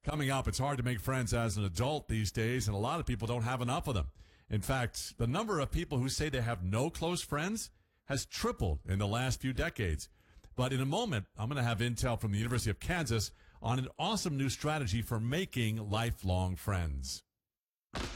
Coming up, it's hard to make friends as an adult these days, and a lot of people don't have enough of them. In fact, the number of people who say they have no close friends has tripled in the last few decades. But in a moment, I'm going to have intel from the University of Kansas on an awesome new strategy for making lifelong friends.